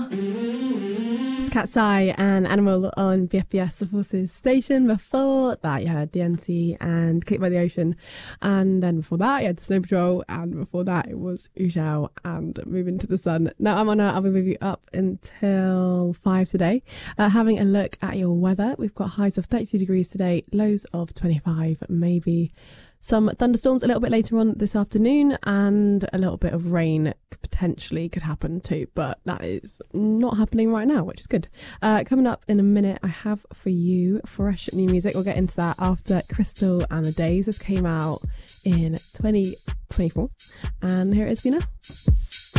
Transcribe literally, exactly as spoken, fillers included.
It's Cat's Eye and Animal on B F B S, the Forces station. Before that, you had D N C and Kicked by the Ocean. And then before that, you had Snow Patrol. And before that, it was Ujao and Moving to the Sun. Now, I'm on a, I'll be with you up until five today. Uh, having a look at your weather. We've got highs of thirty-two degrees today, lows of twenty-five, maybe some thunderstorms a little bit later on this afternoon, and a little bit of rain potentially could happen too, but that is not happening right now, which is good. Uh, coming up in a minute, I have for you fresh new music. We'll get into that after Crystal and the Days. This came out in twenty twenty-four, and here it is for you now.